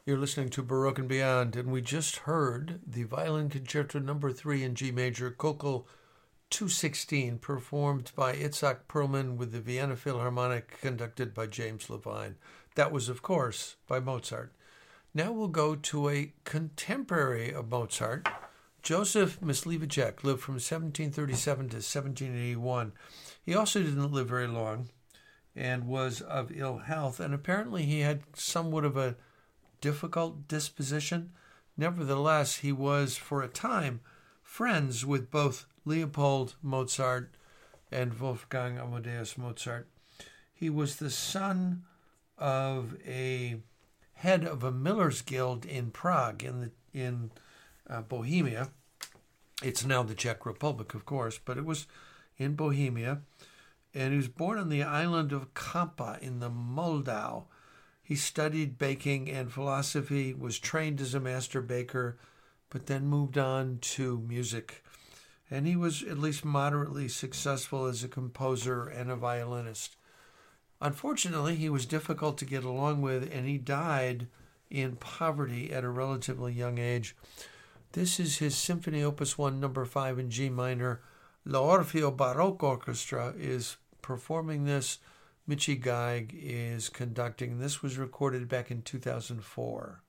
You're listening to Baroque and Beyond, and we just heard the Violin Concerto No. 3 in G major, Köchel 216, performed by Itzhak Perlman with the Vienna Philharmonic, conducted by James Levine. That was, of course, by Mozart. Now we'll go to a contemporary of Mozart. Joseph Myslivacek lived from 1737 to 1781. He also didn't live very long and was of ill health, and apparently he had somewhat of a difficult disposition. Nevertheless, he was, for a time, friends with both Leopold Mozart and Wolfgang Amadeus Mozart. He was the son of a head of a miller's guild in Prague, in Bohemia. It's now the Czech Republic, of course, but it was in Bohemia. And he was born on the island of Kampa in the Moldau. He studied baking and philosophy, was trained as a master baker, but then moved on to music. And he was at least moderately successful as a composer and a violinist. Unfortunately, he was difficult to get along with, and he died in poverty at a relatively young age. This is his Symphony Opus 1, No. 5 in G minor. L'Orfeo Baroque Orchestra is performing this. Michi Geig is conducting. This was recorded back in 2004.